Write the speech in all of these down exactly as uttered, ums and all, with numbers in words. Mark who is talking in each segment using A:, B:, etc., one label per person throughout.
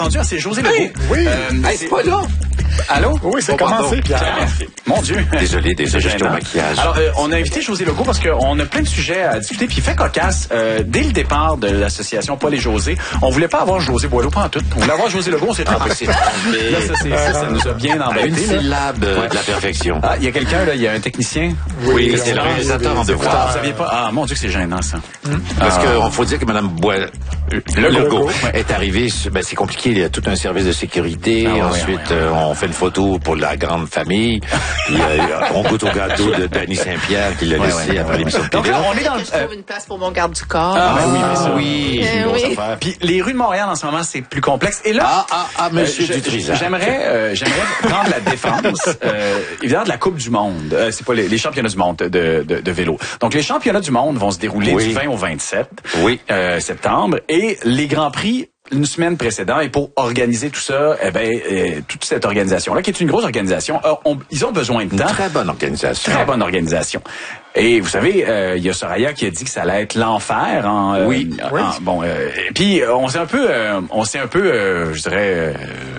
A: C'est José Legault.
B: Hey, oui.
A: Euh,
B: hey, c'est pas là.
A: Allô?
B: Oui, c'est
A: oh,
B: commencé, Pierre.
A: Mon Dieu.
C: Désolé, désolé, j'étais au maquillage.
A: Alors, euh, on a invité José Legault parce qu'on a plein de sujets à discuter. Puis, fait cocasse, euh, dès le départ de l'association Paul et José, on voulait pas avoir José Boileau, pas en tout. On voulait avoir José Legault, on s'est trompé.
C: Ah,
A: là, ça, c'est, ça, ça nous a bien embêtés.
C: Une syllabe
A: ouais.
C: de la perfection.
A: Ah, il y a quelqu'un, là, il y a un technicien.
C: Oui, c'est le réalisateur en devoir.
A: Vous saviez pas? Ah, mon Dieu, que c'est gênant, ça.
C: Hum. Parce
A: ah.
C: qu'il faut dire que Mme Boileau
A: Legault
C: ouais. est arrivée, ben, c'est compliqué, il y a tout un service de sécurité.
A: Ah,
C: Ensuite,
A: ouais, ouais, ouais.
C: Euh, on fait une photo pour la grande famille. Puis, euh, on goûte au gâteau de Danny Saint-Pierre qui l'a
A: ouais,
C: laissé
A: ouais,
C: après
A: ouais,
C: l'émission
A: ouais.
C: de télé.
A: Donc là, on est dans
D: que je trouve une place pour mon garde du corps.
A: Ah, ben
C: ah
A: oui, mais ça,
C: oui.
A: C'est une
D: Euh,
A: grosse
D: oui.
A: affaire. Puis les rues de Montréal, en ce moment, c'est plus complexe. Et là,
C: Ah, ah, ah, monsieur
A: euh,
C: Dutrisac.
A: J'aimerais, euh, j'aimerais prendre la défense, euh, évidemment, de la Coupe du Monde. Euh, c'est pas les, les championnats du monde de, de, de vélo. Donc, les championnats du monde vont se dérouler
C: oui.
A: du vingt au vingt-sept
C: oui.
A: euh, septembre. Et les Grands Prix, une semaine précédente, et pour organiser tout ça, eh ben, euh, toute cette organisation-là, qui est une grosse organisation, euh, on, ils ont besoin de temps.
C: Une très bonne organisation.
A: Très bonne organisation. Et vous savez, euh, il y a Soraya qui a dit que ça allait être l'enfer. En, euh,
C: oui.
A: En,
C: oui.
A: Bon, euh, puis on s'est un peu, euh, on s'est un peu, euh, je dirais. Euh,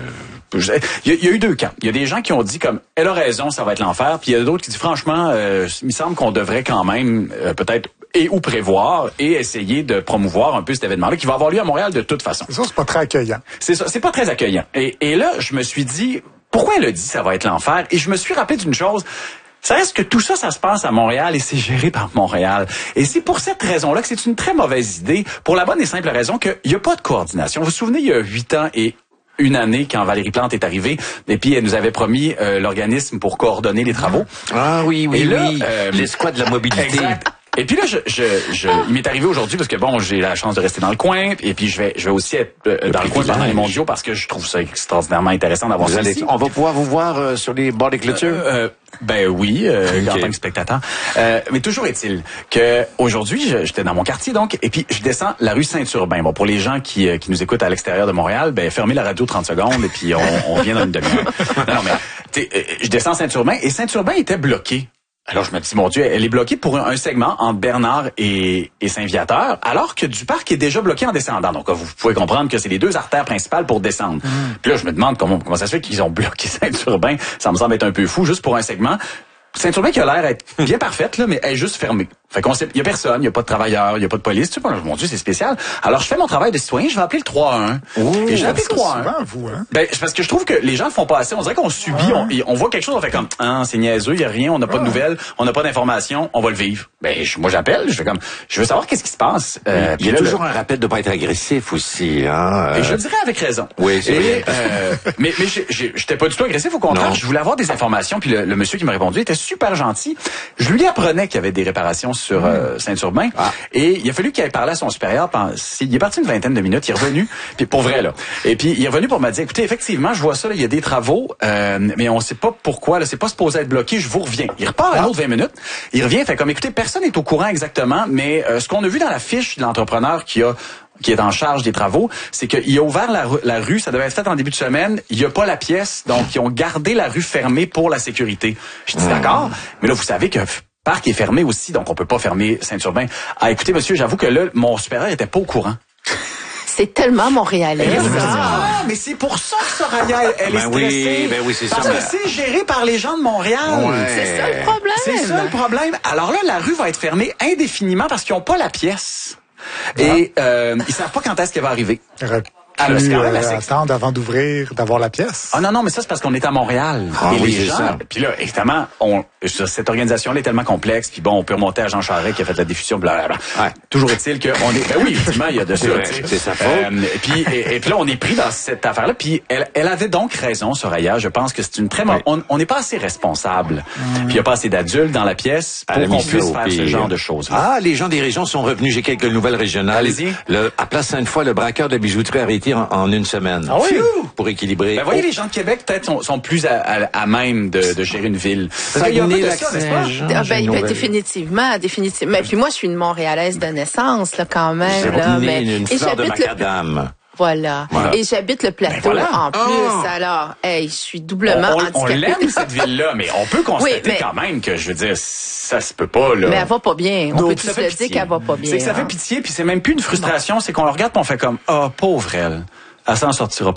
A: Il y, a, il y a eu deux camps. Il y a des gens qui ont dit comme elle a raison, ça va être l'enfer. Puis il y a d'autres qui disent franchement, euh, il me semble qu'on devrait quand même euh, peut-être et ou prévoir et essayer de promouvoir un peu cet événement-là qui va avoir lieu à Montréal de toute façon.
B: Ça, c'est pas très accueillant.
A: C'est ça, c'est pas très accueillant. Et, et là, je me suis dit pourquoi elle a dit ça va être l'enfer. Et je me suis rappelé d'une chose. Ça reste que tout ça, ça se passe à Montréal et c'est géré par Montréal. Et c'est pour cette raison-là que c'est une très mauvaise idée, pour la bonne et simple raison qu'il n'y a pas de coordination. Vous vous souvenez, il y a huit ans et une année quand Valérie Plante est arrivée, et puis elle nous avait promis euh, l'organisme pour coordonner les travaux.
C: Ah oui, oui,
A: et là,
C: oui.
A: Euh,
C: l'escouade de la mobilité.
A: Exact. Et puis là, je, je, je, il m'est arrivé aujourd'hui parce que bon, j'ai la chance de rester dans le coin, et puis je vais, je vais aussi être euh, dans le coin pendant les mondiaux parce que je trouve ça extraordinairement intéressant d'avoir ça ici.
C: On va pouvoir vous voir euh, sur les bords des clôtures.
A: Euh, euh, ben oui, euh, okay. En tant que spectateur. Euh, mais toujours est-il que aujourd'hui, j'étais dans mon quartier donc, et puis je descends la rue Saint-Urbain. Bon, pour les gens qui, euh, qui nous écoutent à l'extérieur de Montréal, ben fermez la radio trente secondes et puis on, on revient dans une demi-heure. Non, non, mais euh, je descends Saint-Urbain et Saint-Urbain était bloqué. Alors, je me dis, mon Dieu, elle est bloquée pour un, un segment entre Bernard et, et Saint-Viateur, alors que du parc est déjà bloqué en descendant. Donc, vous pouvez comprendre que c'est les deux artères principales pour descendre. Mmh. Puis là, je me demande comment, comment ça se fait qu'ils ont bloqué Saint-Urbain. Ça me semble être un peu fou, juste pour un segment. Saint-Urbain qui a l'air d'être bien parfaite, là, mais elle est juste fermée. Fait qu'on sait, il y a personne, il y a pas de travailleurs, il y a pas de police. Tu sais, mon Dieu, c'est spécial. Alors, je fais mon travail de citoyen, je vais appeler le trois un.
C: Ouh,
A: et j'ai appelé le trois un.
B: Souvent, vous, hein?
A: Ben, c'est parce que je trouve que les gens le font pas assez. On dirait qu'on subit, on, on voit quelque chose, on fait comme, ah, c'est niaiseux, il y a rien, on n'a pas de nouvelles, on n'a pas d'informations, on va le vivre. Ben, je, moi, j'appelle, je fais comme, je veux savoir qu'est-ce qui se passe.
C: Euh, il y a là, toujours le... un rappel de pas être agressif aussi, hein.
A: Euh... Et je dirais avec raison.
C: Oui, c'est vrai.
A: Euh, mais, mais j'étais pas du tout agressif, au contraire. Non. Je voulais avoir des informations, puis le, le monsieur qui m'a répondu était super gentil. Je lui apprenais qu'il y avait des réparations sur mmh. euh, Saint-Urbain. Ah. Et il a fallu qu'il aille parler à son supérieur. Il est parti une vingtaine de minutes, il est revenu, puis pour vrai, là. Et puis, il est revenu pour me dire, écoutez, effectivement, je vois ça, là, il y a des travaux, euh, mais on sait pas pourquoi, là, c'est pas supposé être bloqué, je vous reviens. Il repart à un autre vingt minutes, il revient, fait comme, écoutez, personne n'est au courant exactement, mais euh, ce qu'on a vu dans la fiche de l'entrepreneur qui a qui est en charge des travaux, c'est qu'il a ouvert la, la rue, ça devait être fait en début de semaine, il n'y a pas la pièce, donc ils ont gardé la rue fermée pour la sécurité. Je dis, mmh. d'accord, mais là, vous savez que parc est fermé aussi, donc on peut pas fermer Saint-Urbain. Ah, écoutez, monsieur, j'avoue que là, mon supérieur était pas au courant.
D: C'est tellement montréalais, ça.
A: Ah, mais c'est pour ça que Soraya, elle, elle
C: ben
A: est stressée.
C: Oui, ben oui, c'est ça.
A: Parce que c'est géré par les gens de Montréal.
C: Ouais.
D: C'est ça le problème.
A: C'est ça le problème. Alors là, la rue va être fermée indéfiniment parce qu'ils n'ont pas la pièce. Ah. Et euh, ils savent pas quand est-ce qu'elle va arriver.
B: Ah, puis, euh, euh, attendre avant d'ouvrir, d'avoir la pièce.
A: Ah non, non, mais ça, c'est parce qu'on est à Montréal.
C: Ah,
A: et
C: oui,
A: les gens,
C: ça.
A: Puis là, évidemment, on, cette organisation-là est tellement complexe, puis bon, on peut remonter à Jean Charest qui a fait la diffusion, blablabla. Ouais. Toujours est-il qu'on est... Ben oui, effectivement, il y a de ça, tu sais.
C: C'est sa faute.
A: Euh, et puis, et, et puis là, on est pris dans cette affaire-là, puis elle, elle avait donc raison, Soraya. Je pense que c'est une très... Oui. On n'est pas assez responsable. Mmh. Puis il n'y a pas assez d'adultes dans la pièce pour qu'on puisse faire ce genre de choses.
C: Ah, les gens des régions sont revenus. J'ai quelques nouvelles régionales.
A: Allez-y.
C: Le, à Place Sainte-Foy, le braqueur de bijouterie a arrêté en, en une semaine.
A: Ah oui?
C: Pour équilibrer.
A: Ben, voyez, les gens de Québec, peut-être, sont, sont plus à, à, à même de, de gérer une ville.
C: Ça y a un peu de ça, n'est-ce pas?
D: Ah, ben, ben, définitivement, définitivement. Mais puis moi, je suis une Montréalaise de naissance, là, quand même. Là, mais...
C: une, une fleur de macadam.
D: Le... Voilà. voilà. Et j'habite le plateau ben voilà. en plus. Oh. Alors, hey, je suis doublement
A: on, on,
D: handicapée.
A: On l'aime, cette ville-là, mais on peut constater oui, mais... quand même que, je veux dire, ça se peut pas, là.
D: Mais elle va pas bien. On Donc, peut tous le dire qu'elle va pas bien.
A: C'est que ça fait pitié, puis c'est même plus une frustration, c'est qu'on le regarde et on fait comme, ah, oh, pauvre elle. Elle s'en sortira pas.